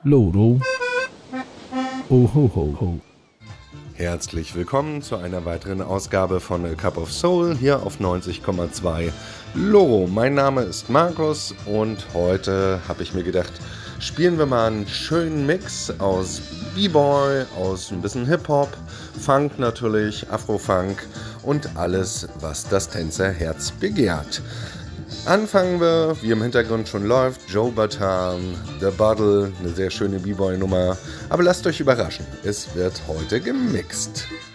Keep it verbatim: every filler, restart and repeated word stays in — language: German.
Loro. Oh ho ho ho. Herzlich willkommen zu einer weiteren Ausgabe von A Cup of Soul hier auf neunzig Komma zwei Loro. Mein Name ist Markus und heute habe ich mir gedacht, spielen wir mal einen schönen Mix aus B-Boy, aus ein bisschen Hip-Hop, Funk natürlich, Afro-Funk und alles, was das Tänzerherz begehrt. Anfangen wir, wie im Hintergrund schon läuft, Joe Bataan, The Bottle, eine sehr schöne B-Boy-Nummer. Aber lasst euch überraschen, es wird heute gemixt.